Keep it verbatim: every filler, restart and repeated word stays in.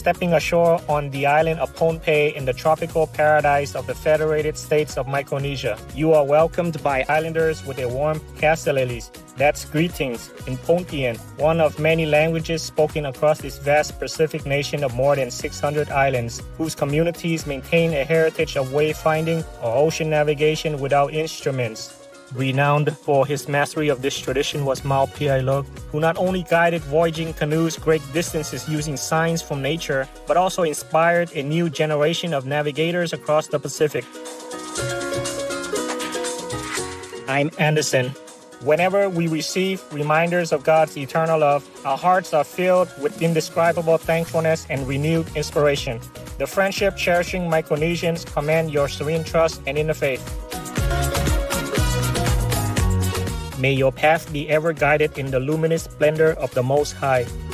stepping ashore on the island of Pohnpei in the tropical paradise of the Federated States of Micronesia. You are welcomed by islanders with a warm kasalelis. That's greetings in Pontian, one of many languages spoken across this vast Pacific nation of more than six hundred islands, whose communities maintain a heritage of wayfinding or ocean navigation without instruments. Renowned for his mastery of this tradition was Mao Piailug, who not only guided voyaging canoes great distances using signs from nature, but also inspired a new generation of navigators across the Pacific. I'm Anderson. Whenever we receive reminders of God's eternal love, our hearts are filled with indescribable thankfulness and renewed inspiration. The friendship-cherishing Micronesians command your serene trust and inner faith. May your path be ever guided in the luminous splendor of the Most High.